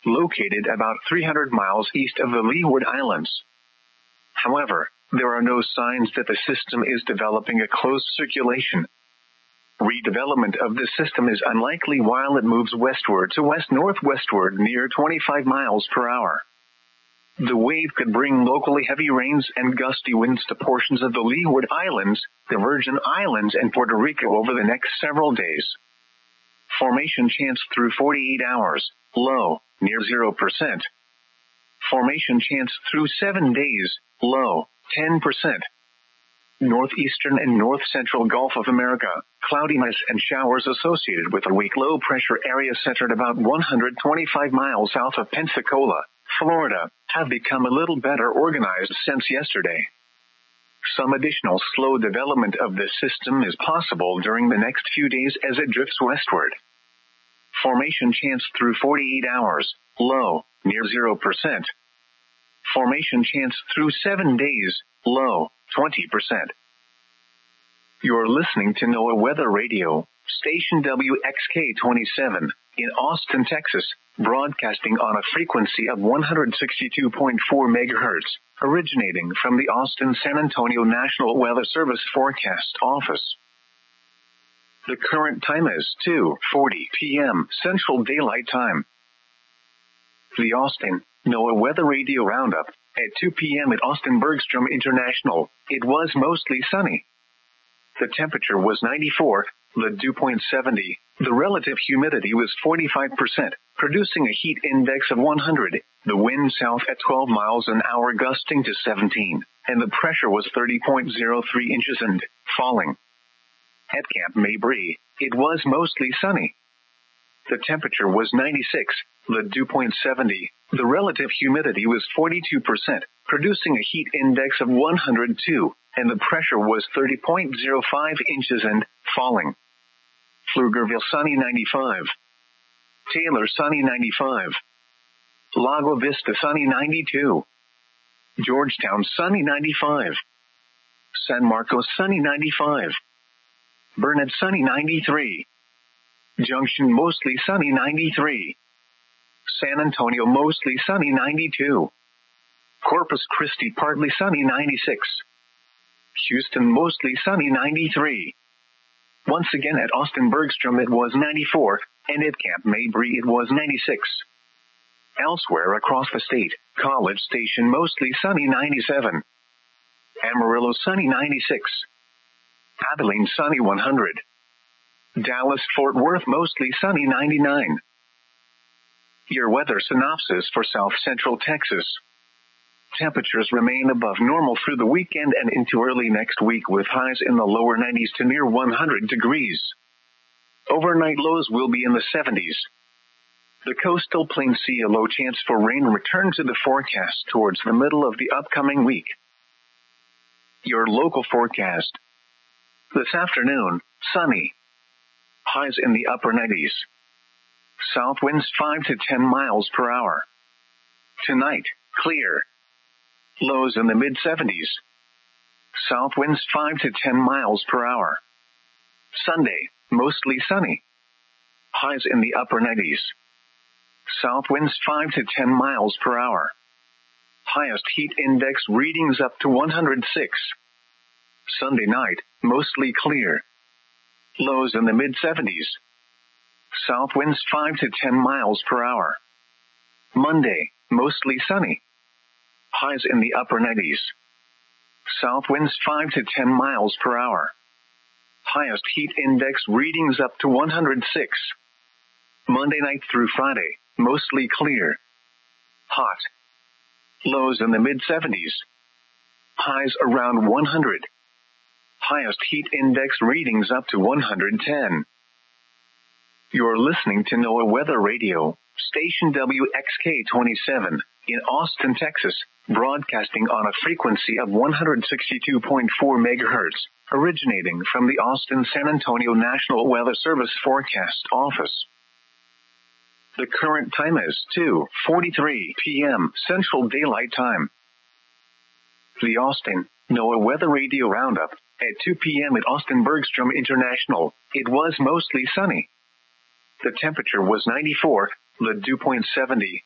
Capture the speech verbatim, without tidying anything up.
located about three hundred miles east of the Leeward Islands. However, there are no signs that the system is developing a closed circulation. Redevelopment of the system is unlikely while it moves westward to west-northwestward near twenty-five miles per hour. The wave could bring locally heavy rains and gusty winds to portions of the Leeward Islands, the Virgin Islands, and Puerto Rico over the next several days. Formation chance through forty-eight hours, low, near zero percent. Formation chance through seven days, low, ten percent. Northeastern and north-central Gulf of America, cloudiness and showers associated with a weak low-pressure area centered about one hundred twenty-five miles south of Pensacola, Florida, have become a little better organized since yesterday. Some additional slow development of this system is possible during the next few days as it drifts westward. Formation chance through forty-eight hours, low, near zero percent. Formation chance through seven days, low, twenty percent. You're listening to NOAA Weather Radio, station W X K twenty-seven, in Austin, Texas, broadcasting on a frequency of one hundred sixty-two point four megahertz, originating from the Austin-San Antonio National Weather Service Forecast Office. The current time is two forty p.m. Central Daylight Time. The Austin NOAA Weather Radio Roundup. At two p.m. at Austin Bergstrom International, it was mostly sunny. The temperature was ninety-four, the dew point seventy, the relative humidity was forty-five percent, producing a heat index of one hundred, the wind south at twelve miles an hour gusting to seventeen, and the pressure was thirty point zero three inches and falling. At Camp Mabry, it was mostly sunny. The temperature was ninety-six, the dew point seventy, the relative humidity was forty-two percent, producing a heat index of one hundred two, and the pressure was thirty point zero five inches and falling. Pflugerville sunny ninety-five. Taylor sunny ninety-five. Lago Vista sunny ninety-two. Georgetown sunny ninety-five. San Marcos sunny ninety-five. Burnett sunny ninety-three. Junction mostly sunny ninety-three. San Antonio mostly sunny ninety-two. Corpus Christi partly sunny ninety-six. Houston mostly sunny ninety-three. Once again at Austin Bergstrom it was ninety-four, and at Camp Mabry it was ninety-six. Elsewhere across the state, College Station mostly sunny ninety-seven. Amarillo sunny ninety-six. Abilene sunny one hundred. Dallas-Fort Worth mostly sunny ninety-nine. Your weather synopsis for South Central Texas. Temperatures remain above normal through the weekend and into early next week with highs in the lower nineties to near one hundred degrees. Overnight lows will be in the seventies. The coastal plains see a low chance for rain return to the forecast towards the middle of the upcoming week. Your local forecast. This afternoon, sunny. Highs in the upper nineties. South winds five to ten miles per hour. Tonight, clear. Lows in the mid seventies. South winds five to ten miles per hour. Sunday, mostly sunny. Highs in the upper nineties. South winds five to ten miles per hour. Highest heat index readings up to one hundred six. Sunday night, mostly clear. Lows in the mid seventies. South winds five to ten miles per hour. Monday, mostly sunny. Highs in the upper nineties. South winds five to ten miles per hour. Highest heat index readings up to one hundred six. Monday night through Friday, mostly clear. Hot. Lows in the mid seventies. Highs around one hundred. Highest heat index readings up to one hundred ten. You're listening to NOAA Weather Radio, station W X K twenty-seven, in Austin, Texas, broadcasting on a frequency of one hundred sixty-two point four megahertz, originating from the Austin-San Antonio National Weather Service Forecast Office. The current time is two forty-three p.m. Central Daylight Time. The Austin NOAA Weather Radio Roundup. At two p.m. at Austin Bergstrom International, it was mostly sunny. The temperature was ninety-four, the dew point seventy,